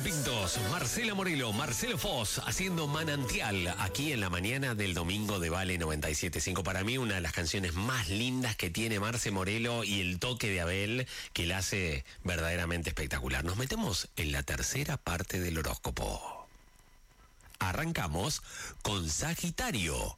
Pintos, Marcela Morelo, Marcelo Foz, haciendo Manantial, aquí en la mañana del domingo de Vale 97.5. Para mí, una de las canciones más lindas que tiene Marce Morelo y el toque de Abel que la hace verdaderamente espectacular. Nos metemos en la tercera parte del horóscopo. Arrancamos con Sagitario.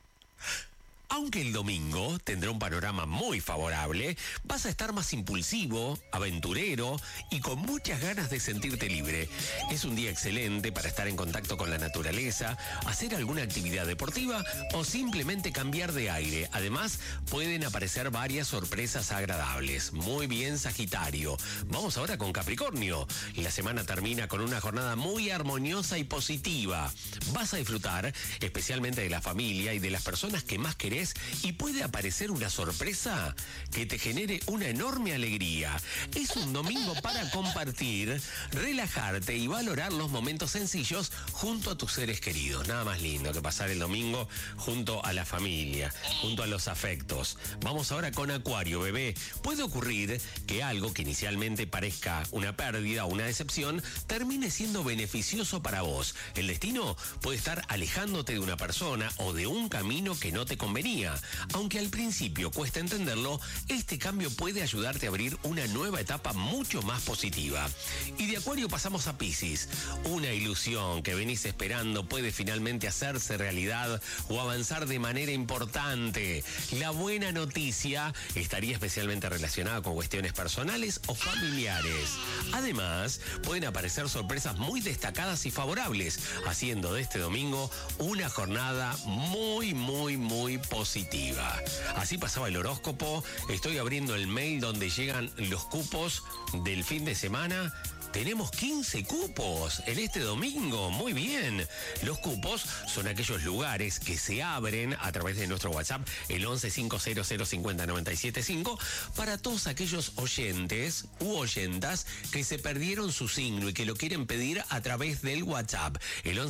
Aunque el domingo tendrá un panorama muy favorable, vas a estar más impulsivo, aventurero y con muchas ganas de sentirte libre. Es un día excelente para estar en contacto con la naturaleza, hacer alguna actividad deportiva o simplemente cambiar de aire. Además, pueden aparecer varias sorpresas agradables. Muy bien, Sagitario. Vamos ahora con Capricornio. La semana termina con una jornada muy armoniosa y positiva. Vas a disfrutar especialmente de la familia y de las personas que más querés, y puede aparecer una sorpresa que te genere una enorme alegría. Es un domingo para compartir, relajarte y valorar los momentos sencillos junto a tus seres queridos. Nada más lindo que pasar el domingo junto a la familia, junto a los afectos. Vamos ahora con Acuario, bebé. Puede ocurrir que algo que inicialmente parezca una pérdida o una decepción termine siendo beneficioso para vos. El destino puede estar alejándote de una persona o de un camino que no te convenía. Aunque al principio cuesta entenderlo, este cambio puede ayudarte a abrir una nueva etapa mucho más positiva. Y de Acuario pasamos a Piscis. Una ilusión que venís esperando puede finalmente hacerse realidad o avanzar de manera importante. La buena noticia estaría especialmente relacionada con cuestiones personales o familiares. Además, pueden aparecer sorpresas muy destacadas y favorables, haciendo de este domingo una jornada muy positiva. Así pasaba el horóscopo. Estoy abriendo el mail donde llegan los cupos del fin de semana. Tenemos 15 cupos en este domingo. Muy bien. Los cupos son aquellos lugares que se abren a través de nuestro WhatsApp, el 1150050975, para todos aquellos oyentes u oyentas que se perdieron su signo y que lo quieren pedir a través del WhatsApp, el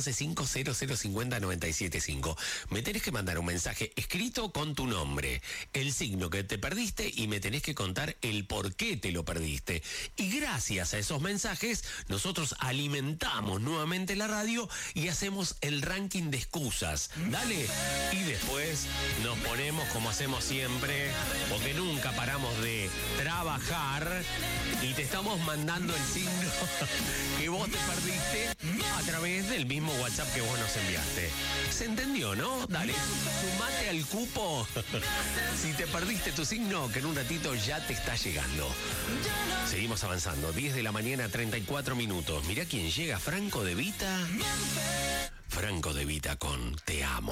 1150050975. Me tenés que mandar un mensaje escrito con tu nombre, el signo que te perdiste y me tenés que contar el por qué te lo perdiste. Y gracias a esos mensajes, nosotros alimentamos nuevamente la radio y hacemos el ranking de excusas. Dale. Y después nos ponemos como hacemos siempre, porque nunca paramos de trabajar y te estamos mandando el signo que vos te perdiste a través del mismo WhatsApp que vos nos enviaste. ¿Se entendió, no? Dale, sumate al cupo si te perdiste tu signo, que en un ratito ya te está llegando. Seguimos avanzando. 10 de la mañana, 34 minutos. Mirá quién llega, Franco De Vita. Franco De Vita con Te Amo.